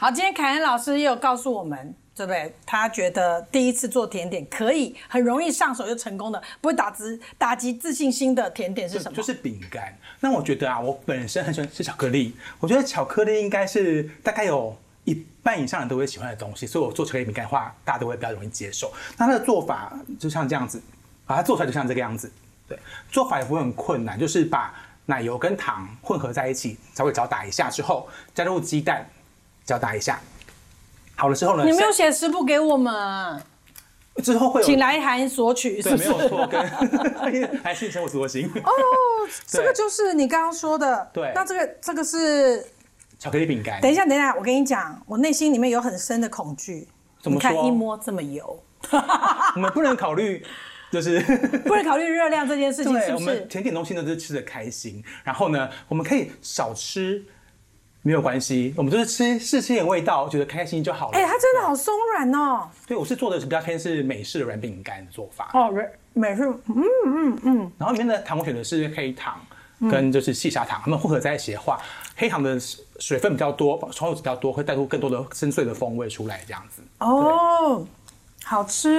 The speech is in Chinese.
好，今天凯恩老师也有告诉我们，对不对？他觉得第一次做甜点可以很容易上手就成功的，不会打击自信心的甜点是什么？ 就是饼干。那我觉得啊，我本身很喜欢吃巧克力，我觉得巧克力应该是大概有一半以上人都会喜欢的东西，所以我做巧克力饼干的话，大家都会比较容易接受。那它的做法就像这样子，把它做出来就像这个样子。对，做法也不会很困难，就是把奶油跟糖混合在一起，稍微搅打一下之后，加入鸡蛋，搅打一下。好了之后呢？ 你没有写食谱给我们， 之后会有， 请来函索取，是不是？ 对，没有错，还是生活所行。 哦，这个就是你刚刚说的。 对， 那这个是巧克力饼干。 等一下，我跟你讲，我内心里面有很深的恐惧。 怎么说？ 你看一摸这么油， 我们不能考虑。就是不能考虑热量这件事情，是不是？ 我们甜点东西呢，就是吃得开心。然后呢，我们可以少吃，没有关系。我们就是试吃点味道，觉得开心就好了。 它真的好松软哦。 对，我是做的比较偏是美式的软饼干的做法。 哦，美式， 然后里面的糖我选的是黑糖跟就是细砂糖，它们混合在一起的话，黑糖的水分比较多，稠度比较多，会带出更多的深邃的风味出来，这样子。 哦，好吃。